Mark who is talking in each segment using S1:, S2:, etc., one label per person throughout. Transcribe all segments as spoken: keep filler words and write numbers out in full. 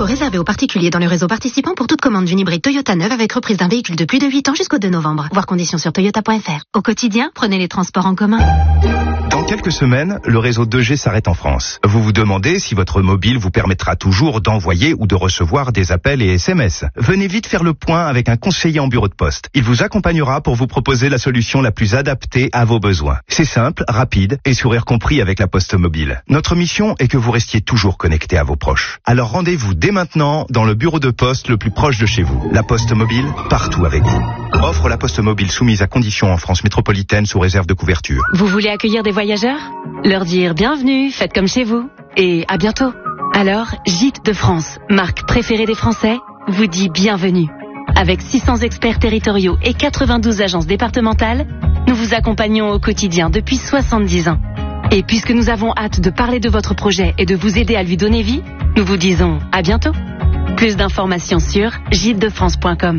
S1: offre réservée aux particuliers dans le réseau participant pour toute commande d'une hybride Toyota neuve avec reprise d'un véhicule de plus de huit ans jusqu'au deux novembre. Voir conditions sur toyota point f r. Au quotidien, prenez les transports en commun.
S2: Dans quelques semaines, le réseau deux G s'arrête en France. Vous vous demandez si votre mobile vous permettra toujours d'envoyer ou de recevoir des appels et S M S. Venez vite faire le point avec un conseiller en bureau de poste. Il vous accompagnera pour vous proposer la solution la plus adaptée à vos besoins. C'est simple, rapide et sourire compris avec la Poste Mobile. Notre mission est que vous restiez toujours connecté à vos proches. Alors rendez-vous dès maintenant dans le bureau de poste le plus proche de chez vous. La Poste Mobile, partout avec vous. Offre La Poste Mobile soumise à conditions en France métropolitaine sous réserve de couverture.
S3: Vous voulez accueillir des voyageurs ? Leur dire bienvenue, faites comme chez vous. Et à bientôt. Alors, Gîtes de France, marque préférée des Français, vous dit bienvenue. Avec six cents experts territoriaux et quatre-vingt-douze agences départementales, nous vous accompagnons au quotidien depuis soixante-dix ans. Et puisque nous avons hâte de parler de votre projet et de vous aider à lui donner vie, nous vous disons à bientôt. Plus d'informations sur gîtes de france point com.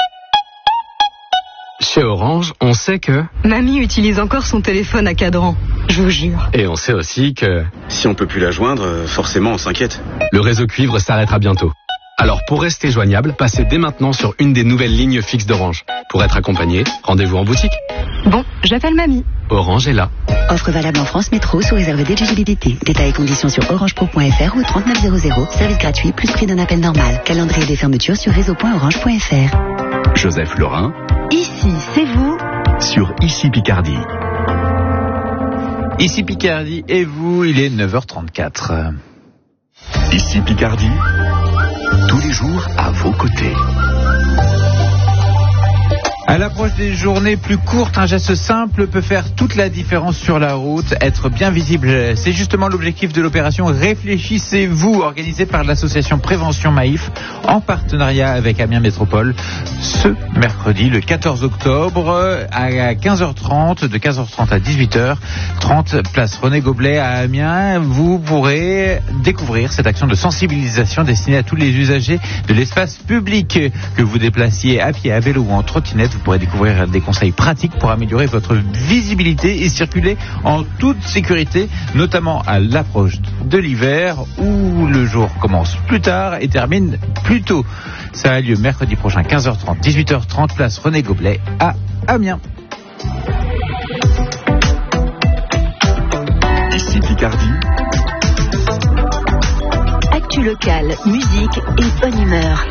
S4: Chez Orange, on sait que...
S5: Mamie utilise encore son téléphone à cadran, je vous jure.
S4: Et on sait aussi que...
S6: Si on peut plus la joindre, forcément on s'inquiète.
S4: Le réseau cuivre s'arrêtera bientôt. Alors pour rester joignable, passez dès maintenant sur une des nouvelles lignes fixes d'Orange. Pour être accompagné, rendez-vous en boutique.
S5: Bon, j'appelle Mamie.
S4: Orange est là.
S7: Offre valable en France Métro sous réserve d'éligibilité. Détails et conditions sur orangepro point f r ou trente-neuf zéro zéro. Service gratuit plus prix d'un appel normal. Calendrier des fermetures sur réseau point orange point f r.
S8: Joseph Lorrain.
S7: Ici, c'est vous.
S8: Sur Ici Picardie.
S9: Ici Picardie et vous, il est neuf heures trente-quatre.
S8: Ici Picardie. Tous les jours à vos côtés.
S9: À l'approche des journées plus courtes, un geste simple peut faire toute la différence sur la route, être bien visible. C'est justement l'objectif de l'opération Réfléchissez-vous, organisée par l'association Prévention Maïf, en partenariat avec Amiens Métropole, ce mercredi, le quatorze octobre, à quinze heures trente, de quinze heures trente à dix-huit heures trente, place René Goblet à Amiens. Vous pourrez découvrir cette action de sensibilisation destinée à tous les usagers de l'espace public. Que vous déplaciez à pied, à vélo ou en trottinette, vous pourrez découvrir des conseils pratiques pour améliorer votre visibilité et circuler en toute sécurité, notamment à l'approche de l'hiver où le jour commence plus tard et termine plus tôt. Ça a lieu mercredi prochain, quinze heures trente, dix-huit heures trente, place René Goblet à Amiens.
S8: Ici Picardie.
S7: Actu locale, musique et bonne humeur.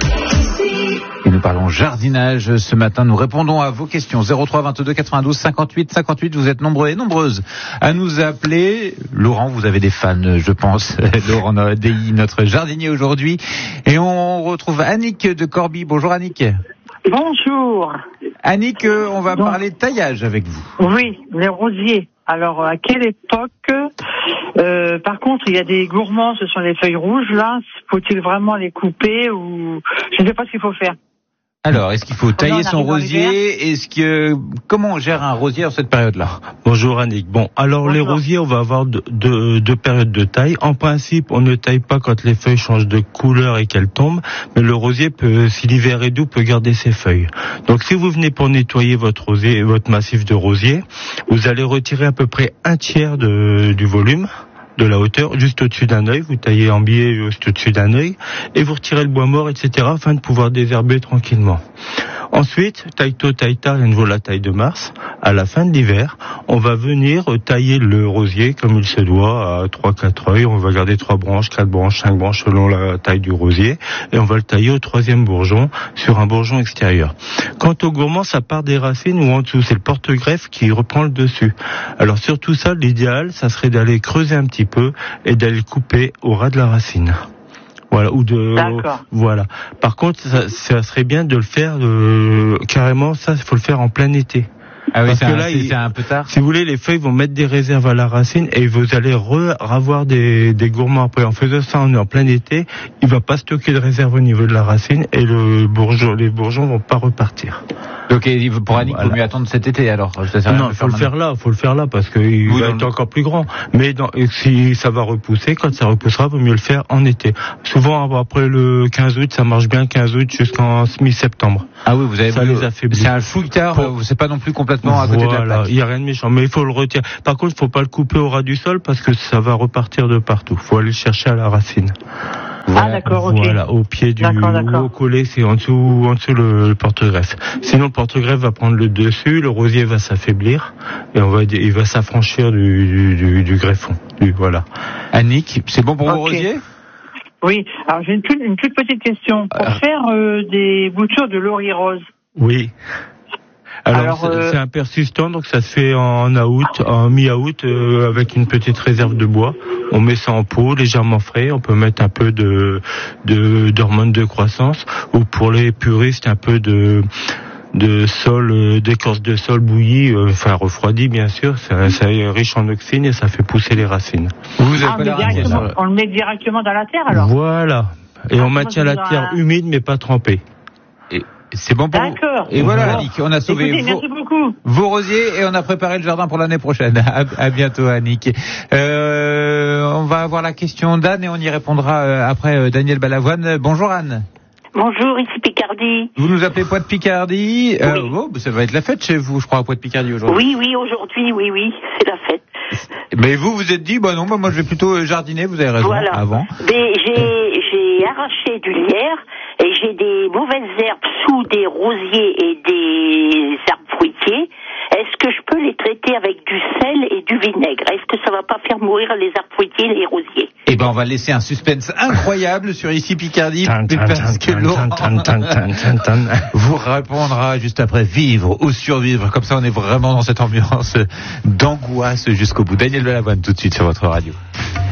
S9: Et nous parlons jardinage ce matin. Nous répondons à vos questions. zéro trois vingt-deux quatre-vingt-douze cinquante-huit cinquante-huit. Vous êtes nombreux et nombreuses à nous appeler. Laurent, vous avez des fans, je pense. Laurent Dey, notre jardinier aujourd'hui. Et on retrouve Annick de Corbie. Bonjour Annick.
S10: Bonjour.
S9: Annick, on va bon. parler de taillage avec vous.
S10: Oui, les rosiers. Alors, à quelle époque euh, Par contre, il y a des gourmands, ce sont les feuilles rouges, là. Faut-il vraiment les couper ou... Je ne sais pas ce qu'il faut faire.
S9: Alors, est-ce qu'il faut tailler son rosier? Est-ce que comment on gère un rosier en cette période-là?
S11: Bonjour Annick. Bon, alors
S10: Bonjour.
S11: Les rosiers, on va avoir deux, deux, deux périodes de taille. En principe, on ne taille pas quand les feuilles changent de couleur et qu'elles tombent, mais le rosier peut, si l'hiver est doux, peut garder ses feuilles. Donc, si vous venez pour nettoyer votre rosier, votre massif de rosier, vous allez retirer à peu près un tiers de, du volume, de la hauteur, juste au-dessus d'un œil, vous taillez en biais juste au-dessus d'un œil, et vous retirez le bois mort, et cetera, afin de pouvoir désherber tranquillement. Ensuite, taille tôt, taille tard, à nouveau la taille de mars. À la fin de l'hiver, on va venir tailler le rosier comme il se doit, à trois quatre œils. On va garder trois branches, quatre branches, cinq branches selon la taille du rosier. Et on va le tailler au troisième bourgeon, sur un bourgeon extérieur. Quant au gourmand, ça part des racines ou en dessous. C'est le porte-greffe qui reprend le dessus. Alors sur tout ça, l'idéal, ça serait d'aller creuser un petit peu et d'aller le couper au ras de la racine. Voilà, ou de,
S10: D'accord.
S11: Voilà. Par contre, ça, ça serait bien de le faire euh, carrément. Ça, il faut le faire en plein été.
S9: Ah oui,
S11: parce
S9: c'est
S11: que
S9: un,
S11: là,
S9: c'est,
S11: il,
S9: c'est un peu tard.
S11: Si vous voulez, les feuilles vont mettre des réserves à la racine et vous allez re, avoir des, des gourmands après. En faisant ça, on est en plein été, il va pas stocker de réserve au niveau de la racine et le bourgeon, les bourgeons vont pas repartir.
S9: Donc, pour Annick, il
S11: voilà.
S9: faut mieux attendre cet été alors. Ça
S11: non, il faut le faire là, faut le faire là parce qu'il
S9: oui,
S11: va
S9: être
S11: le... encore plus grand. Mais dans, si ça va repousser, quand ça repoussera, vaut mieux le faire en été. Souvent après le quinze août, ça marche bien quinze août jusqu'en mi-septembre.
S9: Ah oui, vous avez
S11: ça les affaiblit.
S9: C'est un chou tard, pour... c'est pas non plus complètement à
S11: voilà,
S9: côté de la plaque.
S11: Il y a rien de méchant, mais il faut le retirer. Par contre, il faut pas le couper au ras du sol parce que ça va repartir de partout. Faut aller le chercher à la racine.
S9: Voilà.
S10: Ah d'accord, ok.
S11: Voilà, au pied du
S10: d'accord, d'accord.
S11: au collet, c'est en dessous, en dessous le, le porte-greffe. Sinon, le porte-greffe va prendre le dessus, le rosier va s'affaiblir et on va, il va s'affranchir du, du, du, du greffon. Du, voilà.
S9: Annick, c'est bon pour
S10: okay.
S9: vos rosiers?
S10: Oui. Alors j'ai une, une toute petite question. Pour
S11: euh...
S10: faire euh, des boutures de laurier rose.
S11: Oui. Alors, Alors c'est, euh... c'est un persistant, donc ça se fait en août, en mi-août, euh, avec une petite réserve de bois. On met ça en pot, légèrement frais. On peut mettre un peu de, de d'hormones de croissance, ou pour les puristes, un peu de de sol, euh, d'écorce de sol bouillie, euh, enfin refroidi bien sûr. C'est, c'est riche en oxyne et ça fait pousser les racines.
S10: Vous ah, on, directement, on le met directement dans la terre alors.
S11: Voilà. Et ah, on maintient la terre un... humide mais pas trempée.
S9: C'est bon pour
S10: D'accord.
S9: vous. Et voilà, Annick, on a sauvé
S10: Écoutez,
S9: vos,
S10: merci beaucoup.
S9: vos rosiers et on a préparé le jardin pour l'année prochaine. À, à bientôt, Annick. Euh, on va avoir la question d'Anne et on y répondra après euh, Daniel Balavoine. Bonjour Anne.
S12: Bonjour, ici Picardie.
S9: Vous nous appelez Poix-de-Picardie.
S12: Oui.
S9: Euh, oh, ça va être la fête chez vous, je crois, à Poix-de-Picardie aujourd'hui.
S12: Oui, oui, aujourd'hui, oui, oui, c'est la fête.
S9: Mais vous, vous êtes dit, bah non, bah moi je vais plutôt jardiner, vous avez raison,
S12: voilà.
S9: avant.
S12: Mais j'ai, j'ai arraché du lierre et j'ai des mauvaises herbes sous des rosiers et des arbres fruitiers. Est-ce que je peux les traiter avec du sel et du vinaigre? Est-ce que ça va pas faire mourir les arbres fruitiers et les rosiers?
S9: Eh ben, on va laisser un suspense incroyable sur Ici Picardie, parce que Laurent vous répondra juste après vivre ou survivre. Comme ça, on est vraiment dans cette ambiance d'angoisse jusqu'au bout. Daniel Balavoine, tout de suite sur votre radio.